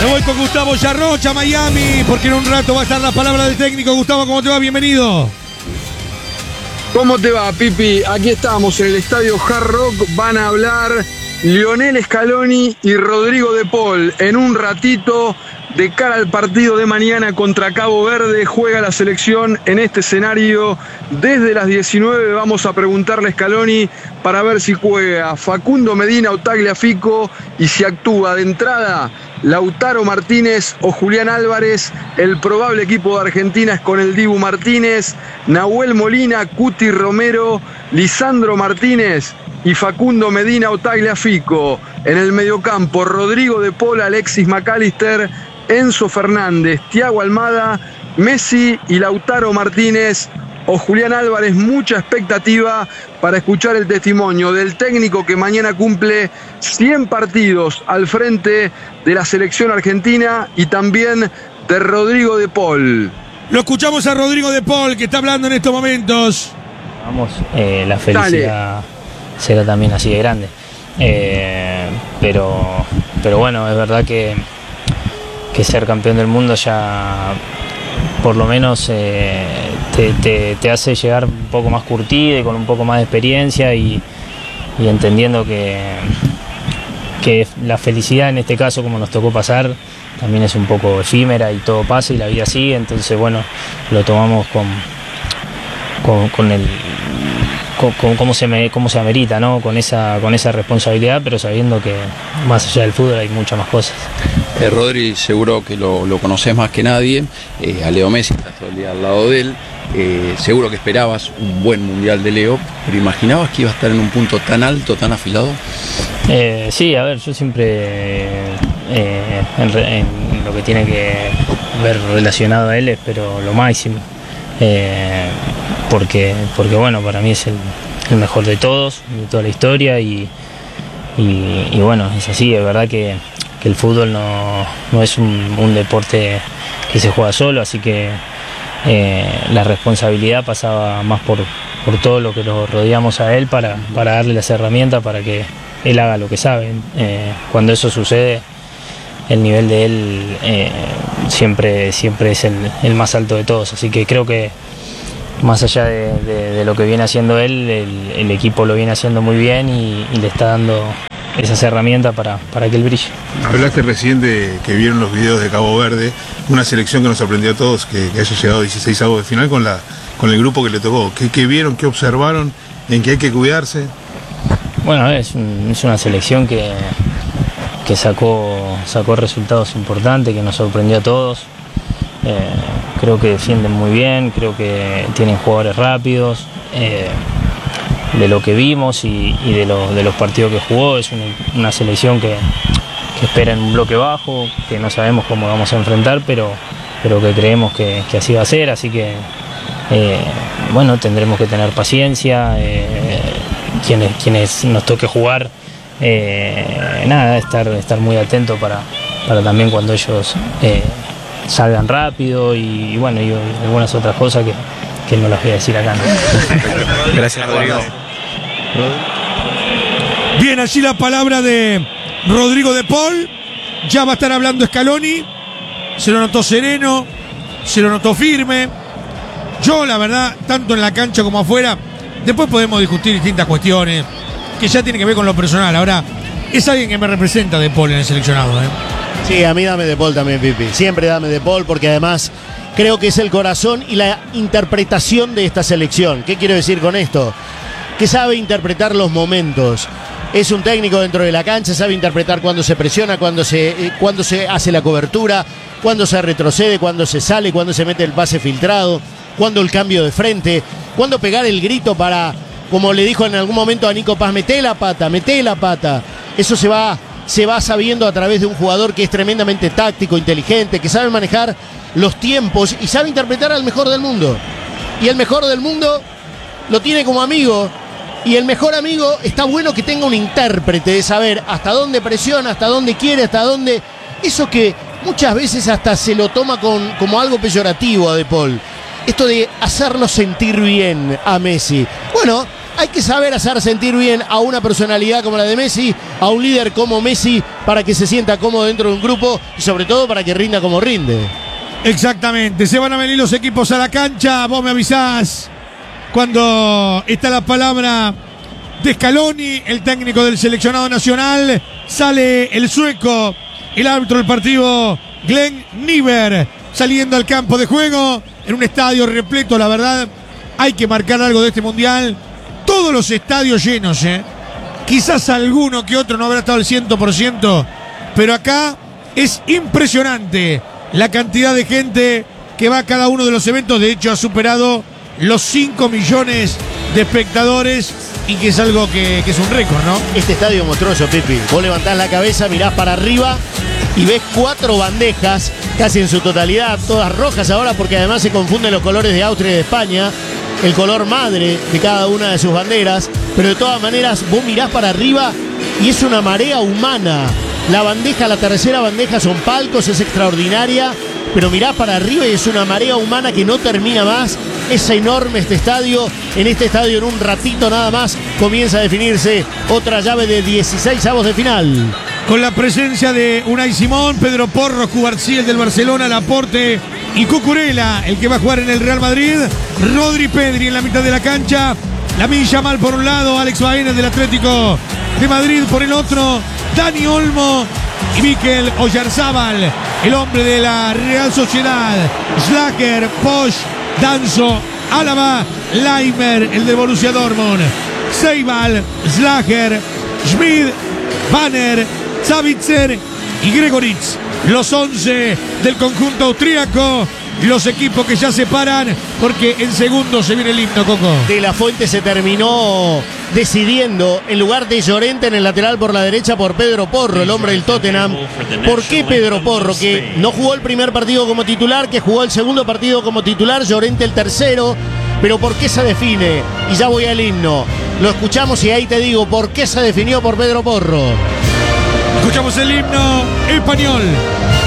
Me voy con Gustavo Yarrocha, Miami, porque en un rato va a estar la palabra del técnico. Gustavo, ¿cómo te va? Bienvenido. ¿Cómo te va, Pipi? Aquí estamos en el estadio Hard Rock. Van a hablar Lionel Scaloni y Rodrigo de Paul. En un ratito, de cara al partido de mañana contra Cabo Verde, juega la selección en este escenario. Desde las 19 vamos a preguntarle a Scaloni para ver si juega Facundo Medina o Tagliafico y si actúa de entrada Lautaro Martínez o Julián Álvarez. El probable equipo de Argentina es con el Dibu Martínez, Nahuel Molina, Cuti Romero, Lisandro Martínez y Facundo Medina o Tagliafico. En el mediocampo, Rodrigo de Paul, Alexis McAllister, Enzo Fernández, Thiago Almada, Messi y Lautaro Martínez o Julián Álvarez. Mucha expectativa para escuchar el testimonio del técnico que mañana cumple 100 partidos al frente de la selección argentina y también de Rodrigo de Paul. Lo escuchamos a Rodrigo de Paul, que está hablando en estos momentos. Vamos, la felicidad será también así de grande. Pero bueno, es verdad que ser campeón del mundo ya por lo menos te hace llegar un poco más curtido y con un poco más de experiencia y entendiendo que la felicidad en este caso, como nos tocó pasar, también es un poco efímera y todo pasa y la vida sigue. Entonces bueno, lo tomamos como se amerita, ¿no? Con esa responsabilidad, pero sabiendo que más allá del fútbol hay muchas más cosas. Rodri, seguro que lo conoces más que nadie, a Leo Messi, estás todo el día al lado de él, seguro que esperabas un buen mundial de Leo, pero ¿imaginabas que iba a estar en un punto tan alto, tan afilado? Sí, a ver, yo siempre en lo que tiene que ver relacionado a él espero lo máximo, porque bueno, para mí es el mejor de todos, de toda la historia y bueno, es así, es verdad que el fútbol no es un deporte que se juega solo, así que la responsabilidad pasaba más por todo lo que lo rodeamos a él para darle las herramientas para que él haga lo que sabe. Cuando eso sucede, el nivel de él siempre es el más alto de todos, así que creo que más allá de lo que viene haciendo él, el equipo lo viene haciendo muy bien y le está dando esas herramientas para que él brille. Hablaste recién de que vieron los videos de Cabo Verde, una selección que nos sorprendió a todos, que haya llegado a 16 avos de final con el grupo que le tocó. ¿Qué vieron, qué observaron, en qué hay que cuidarse? Bueno, es una selección que sacó resultados importantes, que nos sorprendió a todos. Creo que defienden muy bien, creo que tienen jugadores rápidos. De lo que vimos y de los partidos que jugó, es una selección que espera en un bloque bajo, que no sabemos cómo vamos a enfrentar, pero que creemos que así va a ser, así que bueno, tendremos que tener paciencia, quienes nos toque jugar, estar muy atentos para también cuando ellos salgan rápido y bueno, y algunas otras cosas que no las voy a decir acá, ¿no? Gracias, Rodrigo. Bien, allí la palabra de Rodrigo de Paul. Ya va a estar hablando Scaloni. Se lo notó sereno, se lo notó firme. Yo, la verdad, tanto en la cancha como afuera, después podemos discutir distintas cuestiones que ya tienen que ver con lo personal. Ahora, es alguien que me representa de Paul en el seleccionado, ¿eh? Sí, a mí dame de Paul también, Pipi. Siempre dame de Paul, porque además creo que es el corazón y la interpretación de esta selección. ¿Qué quiero decir con esto? Que sabe interpretar los momentos. Es un técnico dentro de la cancha, sabe interpretar cuando se presiona, cuando se hace la cobertura, cuando se retrocede, cuando se sale, cuando se mete el pase filtrado, cuando el cambio de frente, cuando pegar el grito para, como le dijo en algún momento a Nico Paz, meté la pata. Eso se va sabiendo a través de un jugador que es tremendamente táctico, inteligente, que sabe manejar los tiempos y sabe interpretar al mejor del mundo. Y el mejor del mundo lo tiene como amigo. Y el mejor amigo está bueno que tenga un intérprete de saber hasta dónde presiona, hasta dónde quiere, hasta dónde... Eso que muchas veces hasta se lo toma como algo peyorativo a De Paul. Esto de hacerlo sentir bien a Messi. Bueno, hay que saber hacer sentir bien a una personalidad como la de Messi, a un líder como Messi, para que se sienta cómodo dentro de un grupo y sobre todo para que rinda como rinde. Exactamente, se van a venir los equipos a la cancha, vos me avisás cuando está la palabra de Scaloni, el técnico del seleccionado nacional. Sale el sueco, el árbitro del partido, Glenn Niver, saliendo al campo de juego en un estadio repleto. La verdad, hay que marcar algo de este mundial. Todos los estadios llenos, quizás alguno que otro no habrá estado al 100%, pero acá es impresionante la cantidad de gente que va a cada uno de los eventos. De hecho, ha superado los 5 millones de espectadores, y que es algo que es un récord, ¿no? Este estadio monstruoso, Pipi. Vos levantás la cabeza, mirás para arriba y ves 4 bandejas, casi en su totalidad, todas rojas ahora, porque además se confunden los colores de Austria y de España, el color madre de cada una de sus banderas, pero de todas maneras vos mirás para arriba y es una marea humana. La bandeja, la tercera bandeja son palcos, es extraordinaria, pero mirás para arriba y es una marea humana que no termina más. Es enorme este estadio. En este estadio, en un ratito nada más, comienza a definirse otra llave de 16avos de final. Con la presencia de Unai Simón, Pedro Porro, Cubarsí, el del Barcelona, Laporte y Cucurella, el que va a jugar en el Real Madrid. Rodri Pedri en la mitad de la cancha. Lamine Yamal por un lado, Alex Baena del Atlético de Madrid por el otro. Dani Olmo y Mikel Oyarzábal, el hombre de la Real Sociedad. Schlager, Posch, Danso, Álava, Leimer, el de Borussia Dortmund. Seibal, Schlager, Schmid, Banner, Savitzer y Gregoritz. Los 11 del conjunto austríaco. Los equipos que ya se paran, porque en segundo se viene el himno, Coco. De la Fuente se terminó decidiendo en lugar de Llorente en el lateral por la derecha por Pedro Porro, el hombre del Tottenham. ¿Por qué Pedro Porro? Que no jugó el primer partido como titular, que jugó el segundo partido como titular, Llorente el tercero. Pero ¿por qué se define? Y ya voy al himno. Lo escuchamos y ahí te digo por qué se definió por Pedro Porro. Escuchamos el himno español.